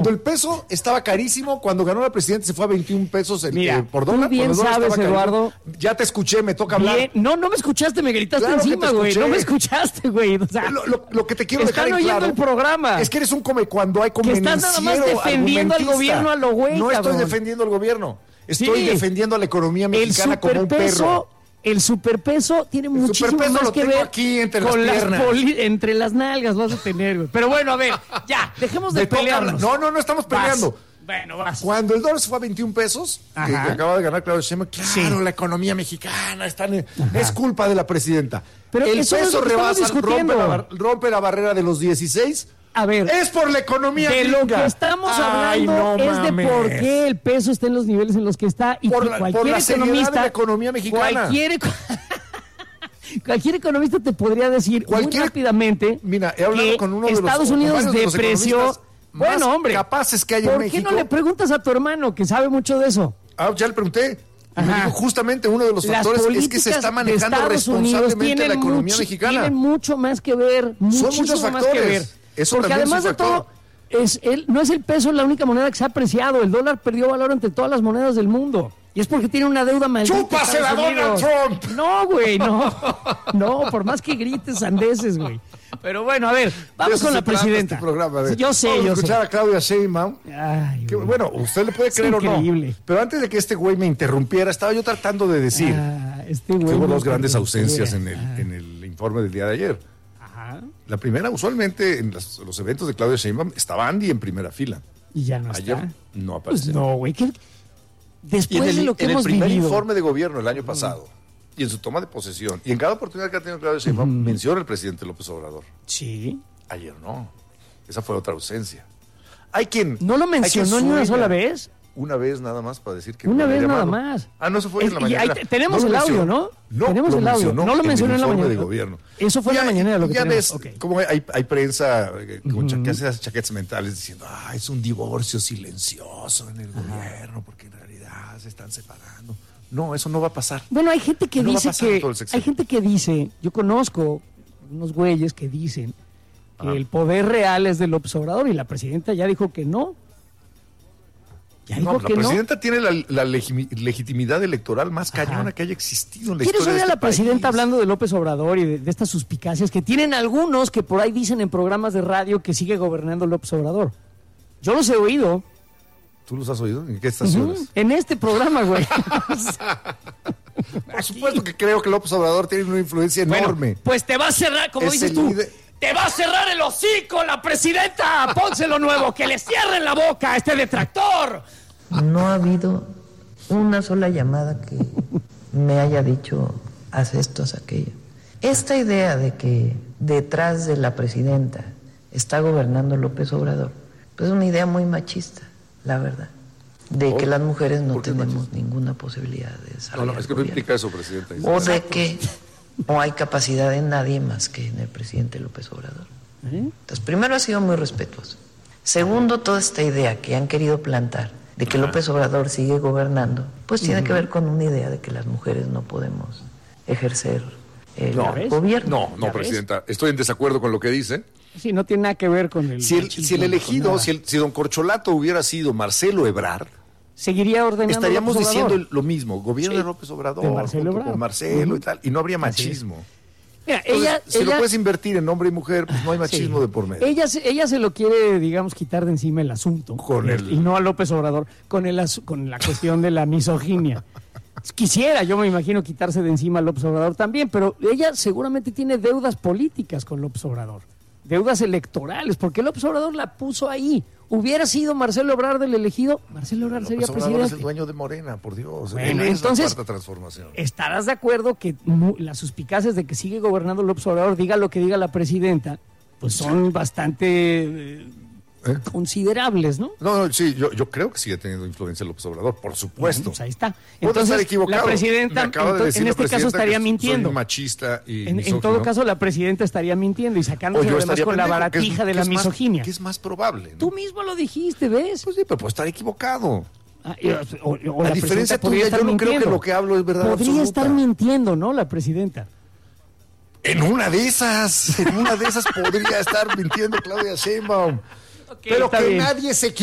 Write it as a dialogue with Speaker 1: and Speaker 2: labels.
Speaker 1: Cuando el peso estaba carísimo, cuando ganó la presidenta se fue a 21 pesos por dólar.
Speaker 2: Tú bien sabes, Eduardo.
Speaker 1: Ya te escuché, me toca hablar.
Speaker 2: No me escuchaste, me gritaste encima, güey. No me escuchaste, güey. O sea,
Speaker 1: lo que te quiero dejar en claro.
Speaker 2: Están oyendo el programa.
Speaker 1: Es que eres cuando hay convenenciero.
Speaker 2: Que estás nada más defendiendo al gobierno a lo güey,
Speaker 1: No
Speaker 2: cabrón.
Speaker 1: estoy defendiendo al gobierno. Estoy defendiendo a la economía mexicana como un perro.
Speaker 2: El superpeso tiene muchísimo más que ver
Speaker 1: aquí entre
Speaker 2: con
Speaker 1: las piernas.
Speaker 2: Entre las nalgas vas a tener, güey. Pero bueno, a ver, ya, dejemos de pelearnos.
Speaker 1: No estamos peleando.
Speaker 2: Bueno, vas.
Speaker 1: Cuando el dólar se fue a 21 pesos, que acaba de ganar Claudia Sheinbaum, claro, la economía mexicana es culpa de la presidenta.
Speaker 2: Pero
Speaker 1: el
Speaker 2: eso
Speaker 1: peso rebasa, rompe la barrera de los 16.
Speaker 2: A ver,
Speaker 1: es por la economía
Speaker 2: de
Speaker 1: gringa.
Speaker 2: Lo que estamos hablando es de por qué el peso está en los niveles en los que está y
Speaker 1: por
Speaker 2: cualquier
Speaker 1: la
Speaker 2: economista
Speaker 1: de la economía mexicana.
Speaker 2: Cualquier economista te podría decir muy rápidamente.
Speaker 1: Mira, he hablado con uno de los
Speaker 2: Estados Unidos depreció. Bueno, hombre,
Speaker 1: capaces que hay en México.
Speaker 2: ¿Por qué no le preguntas a tu hermano que sabe mucho de eso?
Speaker 1: Ya le pregunté. Me dijo justamente uno de los factores es que se está manejando responsablemente la economía mexicana.
Speaker 2: Tienen mucho más que ver.
Speaker 1: Son muchos factores.
Speaker 2: Porque además de todo, no es el peso la única moneda que se ha apreciado. El dólar perdió valor entre todas las monedas del mundo. Y es porque tiene una deuda maldita.
Speaker 1: ¡Chúpasela, Donald Trump!
Speaker 2: No, güey, no. No, por más que grites sandeces, güey. Pero bueno, a ver, vamos con la presidenta. Yo sé.
Speaker 1: Vamos a escuchar a Claudia Sheinbaum. Bueno, usted le puede creer
Speaker 2: increíble.
Speaker 1: o no. Pero antes de que este güey me interrumpiera, estaba yo tratando de decir que hubo dos grandes ausencias en el informe del día de ayer. La primera, usualmente en los eventos de Claudia Sheinbaum estaba Andy en primera fila.
Speaker 2: Y ya no
Speaker 1: Ayer
Speaker 2: está.
Speaker 1: No apareció.
Speaker 2: Pues no, güey. Después de lo que
Speaker 1: en
Speaker 2: hemos
Speaker 1: el primer
Speaker 2: vivido.
Speaker 1: informe de gobierno el año pasado y en su toma de posesión y en cada oportunidad que ha tenido Claudia Sheinbaum menciona al presidente López Obrador.
Speaker 2: Sí.
Speaker 1: Ayer no. Esa fue otra ausencia. Hay quien
Speaker 2: ¿No lo mencionó ni una sola vez?
Speaker 1: Una vez nada más para decir que
Speaker 2: una vez nada más.
Speaker 1: No, eso fue en la mañana.
Speaker 2: Tenemos el audio, ¿no?
Speaker 1: No,
Speaker 2: tenemos el audio. No lo mencionó en la mañana.
Speaker 1: De gobierno.
Speaker 2: Eso fue en la mañana lo que
Speaker 1: ya
Speaker 2: tenemos.
Speaker 1: ves, como hay prensa que hace esas chaquetas mentales diciendo, es un divorcio silencioso en el gobierno porque en realidad se están separando. No, eso no va a pasar.
Speaker 2: Bueno, hay gente que dice yo conozco unos güeyes que dicen que el poder real es del López Obrador y la presidenta ya dijo que no.
Speaker 1: La presidenta tiene la legitimidad electoral más cañona que haya existido en la historia de este país.
Speaker 2: ¿Quieres oír a la presidenta hablando de López Obrador y de estas suspicacias que tienen algunos que por ahí dicen en programas de radio que sigue gobernando López Obrador? Yo los he oído.
Speaker 1: ¿Tú los has oído? ¿En qué estaciones?
Speaker 2: En este programa, güey.
Speaker 1: Por supuesto que creo que López Obrador tiene una influencia enorme.
Speaker 2: Pues te va a cerrar, como dices tú. ¡Te va a cerrar el hocico la presidenta! ¡Pónselo nuevo! ¡Que le cierren la boca a este detractor!
Speaker 3: No ha habido una sola llamada que me haya dicho haz esto, haz aquello. Esta idea de que detrás de la presidenta está gobernando López Obrador, pues es una idea muy machista, la verdad. De que las mujeres no tenemos ninguna posibilidad de desarrollar.
Speaker 1: No, es que no implica eso, presidenta.
Speaker 3: O de que no hay capacidad en nadie más que en el presidente López Obrador. Entonces, primero ha sido muy respetuoso. Segundo, toda esta idea que han querido plantar de que López Obrador sigue gobernando, pues tiene que ver con una idea de que las mujeres no podemos ejercer el gobierno.
Speaker 1: No, presidenta, estoy en desacuerdo con lo que dice.
Speaker 2: Sí, no tiene nada que ver con el...
Speaker 1: Si el elegido, si don Corcholato hubiera sido Marcelo Ebrard,
Speaker 2: seguiría ordenando.
Speaker 1: Estaríamos diciendo lo mismo, gobierno de López Obrador,
Speaker 2: con
Speaker 1: Marcelo y tal, y no habría machismo.
Speaker 2: Mira,
Speaker 1: entonces, lo puedes invertir en hombre y mujer, pues no hay machismo de por medio.
Speaker 2: Ella se lo quiere, digamos, quitar de encima el asunto, y no a López Obrador, con la cuestión de la misoginia. Quisiera, yo me imagino, quitarse de encima a López Obrador también, pero ella seguramente tiene deudas políticas con López Obrador, deudas electorales, porque López Obrador la puso ahí. Hubiera sido Marcelo Ebrard el elegido, Marcelo Ebrard sería presidente.
Speaker 1: Obrador es el dueño de Morena, por Dios.
Speaker 2: Bueno, entonces, la cuarta transformación. ¿Estarás de acuerdo que las suspicacias de que sigue gobernando López Obrador, diga lo que diga la presidenta, pues son bastante considerables, ¿no?
Speaker 1: No, sí, yo creo que sigue teniendo influencia López Obrador, por supuesto.
Speaker 2: Pues ahí está.
Speaker 1: Entonces, estar equivocado.
Speaker 2: La presidenta, en este caso, estaría mintiendo.
Speaker 1: Soy machista y
Speaker 2: en todo caso, la presidenta estaría mintiendo y sacándose además con la baratija de la misoginia.
Speaker 1: ¿Qué es más probable? ¿no?
Speaker 2: Tú mismo lo dijiste, ¿ves?
Speaker 1: Pues sí, pero puede estar equivocado.
Speaker 2: O
Speaker 1: a diferencia tuya, yo no creo que lo que hablo es verdad
Speaker 2: absoluta. Podría estar mintiendo, ¿no? La presidenta.
Speaker 1: En una de esas podría estar mintiendo Claudia Sheinbaum. Pero que nadie se